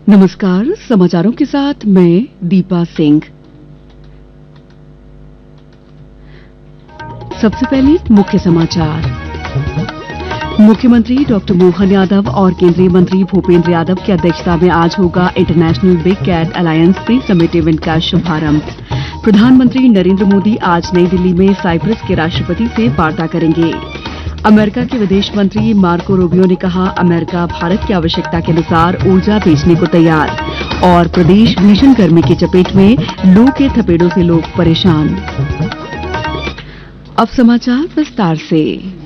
नमस्कार, समाचारों के साथ मैं दीपा सिंह। सबसे पहले मुख्य समाचार। मुख्यमंत्री डॉक्टर मोहन यादव और केंद्रीय मंत्री भूपेंद्र यादव की अध्यक्षता में आज होगा international big cat alliance pre summit event का शुभारंभ। प्रधानमंत्री नरेंद्र मोदी आज नई दिल्ली में साइप्रस के राष्ट्रपति से वार्ता करेंगे। अमेरिका के विदेश मंत्री मार्को रूबियो ने कहा, अमेरिका भारत की आवश्यकता के अनुसार ऊर्जा बेचने को तैयार। और प्रदेश भीषण गर्मी की चपेट में, लू के थपेड़ों से लोग परेशान। अब समाचार विस्तार से।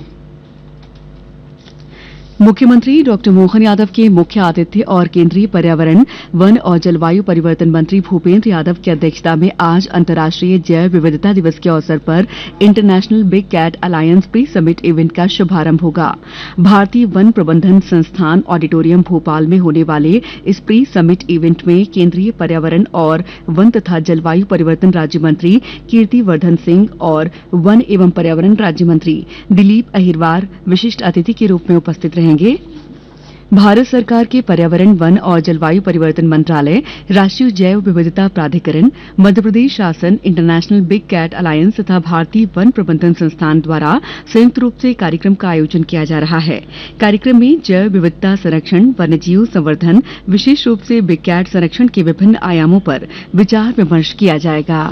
मुख्यमंत्री डॉक्टर मोहन यादव के मुख्य आतिथ्य और केंद्रीय पर्यावरण, वन और जलवायु परिवर्तन मंत्री भूपेंद्र यादव की अध्यक्षता में आज अंतर्राष्ट्रीय जैव विविधता दिवस के अवसर पर international big cat alliance pre summit event का शुभारंभ होगा। भारतीय वन प्रबंधन संस्थान ऑडिटोरियम भोपाल में होने वाले इस प्री समिट इवेंट में केंद्रीय पर्यावरण और वन तथा जलवायु परिवर्तन राज्य मंत्री कीर्ति वर्धन सिंह और वन एवं पर्यावरण राज्य मंत्री दिलीप अहिरवार विशिष्ट अतिथि के रूप में उपस्थित रहेंगे। भारत सरकार के पर्यावरण, वन और जलवायु परिवर्तन मंत्रालय, राष्ट्रीय जैव विविधता प्राधिकरण, मध्य प्रदेश शासन, इंटरनेशनल बिग कैट अलायंस तथा भारतीय वन प्रबंधन संस्थान द्वारा संयुक्त रूप से कार्यक्रम का आयोजन किया जा रहा है। कार्यक्रम में जैव विविधता संरक्षण, वन्यजीव संवर्धन, विशेष रूप से बिग कैट संरक्षण के विभिन्न आयामों पर विचार विमर्श किया जाएगा।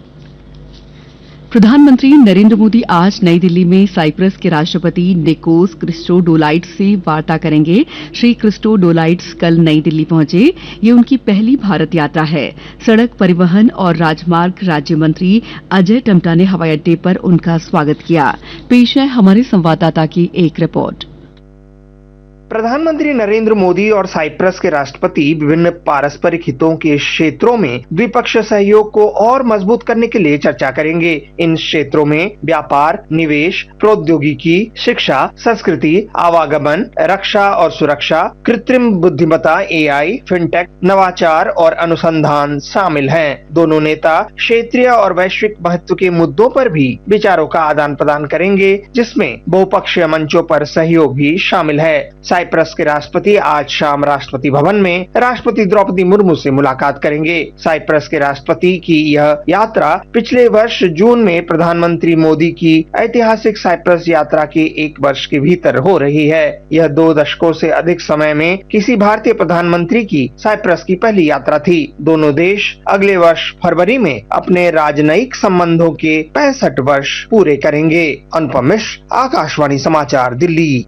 प्रधानमंत्री नरेंद्र मोदी आज नई दिल्ली में साइप्रस के राष्ट्रपति निकोस क्रिस्टोडोलाइड्स से वार्ता करेंगे। श्री क्रिस्टोडोलाइड्स कल नई दिल्ली पहुंचे। ये उनकी पहली भारत यात्रा है। सड़क परिवहन और राजमार्ग राज्य मंत्री अजय टम्टा ने हवाई अड्डे पर उनका स्वागत किया। पेश है हमारे संवाददाता की एक रिपोर्ट। प्रधानमंत्री नरेंद्र मोदी और साइप्रस के राष्ट्रपति विभिन्न पारस्परिक हितों के क्षेत्रों में द्विपक्षीय सहयोग को और मजबूत करने के लिए चर्चा करेंगे। इन क्षेत्रों में व्यापार, निवेश, प्रौद्योगिकी, शिक्षा, संस्कृति, आवागमन, रक्षा और सुरक्षा, कृत्रिम बुद्धिमत्ता, एआई, फिनटेक, नवाचार और अनुसंधान शामिल हैं। दोनों नेता क्षेत्रीय और वैश्विक महत्व के मुद्दों पर भी विचारों का आदान प्रदान करेंगे, जिसमें बहुपक्षीय मंचों पर सहयोग भी शामिल है। साइप्रस के राष्ट्रपति आज शाम राष्ट्रपति भवन में राष्ट्रपति द्रौपदी मुर्मू से मुलाकात करेंगे। साइप्रस के राष्ट्रपति की यह यात्रा पिछले वर्ष जून में प्रधानमंत्री मोदी की ऐतिहासिक साइप्रस यात्रा के एक वर्ष के भीतर हो रही है। यह 2 दशकों से अधिक समय में किसी भारतीय प्रधानमंत्री की साइप्रस की पहली यात्रा थी। दोनों देश अगले वर्ष फरवरी में अपने राजनयिक संबंधों के 65 वर्ष पूरे करेंगे। अनुपम मिश्र, आकाशवाणी समाचार, दिल्ली।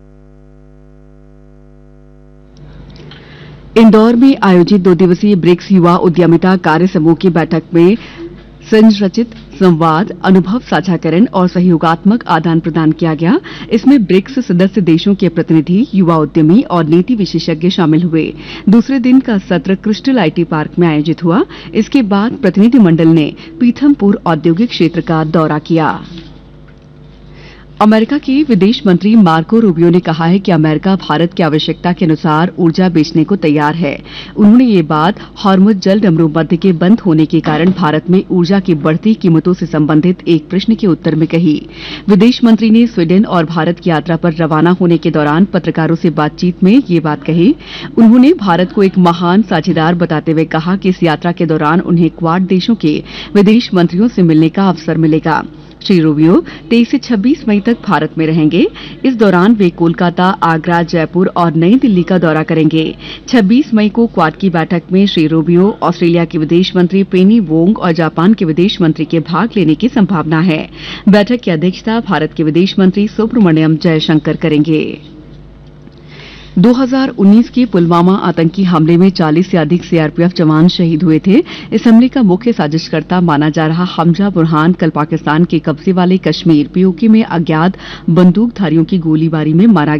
इंदौर में आयोजित 2 दिवसीय ब्रिक्स युवा उद्यमिता कार्य समूह की बैठक में संरचित संवाद, अनुभव साझाकरण और सहयोगात्मक आदान प्रदान किया गया। इसमें ब्रिक्स सदस्य देशों के प्रतिनिधि, युवा उद्यमी और नीति विशेषज्ञ शामिल हुए। दूसरे दिन का सत्र क्रिस्टल आईटी पार्क में आयोजित हुआ। इसके बाद प्रतिनिधिमंडल ने पीथमपुर औद्योगिक क्षेत्र का दौरा किया। अमेरिका के विदेश मंत्री मार्को रूबियो ने कहा है कि अमेरिका भारत की आवश्यकता के अनुसार ऊर्जा बेचने को तैयार है। उन्होंने ये बात हॉर्मुज़ जलडमरू मध्य के बंद होने के कारण भारत में ऊर्जा की बढ़ती कीमतों से संबंधित एक प्रश्न के उत्तर में कही। विदेश मंत्री ने स्वीडन और भारत की यात्रा पर रवाना होने के दौरान पत्रकारों से बातचीत में ये बात कही। उन्होंने भारत को एक महान साझेदार बताते हुए कहा कि इस यात्रा के दौरान उन्हें क्वाड देशों के विदेश मंत्रियों से मिलने का अवसर मिलेगा। श्री रूबियो 23 से 26 मई तक भारत में रहेंगे। इस दौरान वे कोलकाता, आगरा, जयपुर और नई दिल्ली का दौरा करेंगे। 26 मई को क्वाड की बैठक में श्री रूबियो, ऑस्ट्रेलिया की विदेश मंत्री पेनी वोंग और जापान के विदेश मंत्री के भाग लेने की संभावना है। बैठक की अध्यक्षता भारत के विदेश मंत्री सुब्रमण्यम जयशंकर करेंगे। 2019 के पुलवामा आतंकी हमले में 40 से अधिक सीआरपीएफ जवान शहीद हुए थे। इस हमले का मुख्य साजिशकर्ता माना जा रहा हमजा बुरहान कल पाकिस्तान के कब्जे वाले कश्मीर पीओके में अज्ञात बंदूकधारियों की गोलीबारी में मारा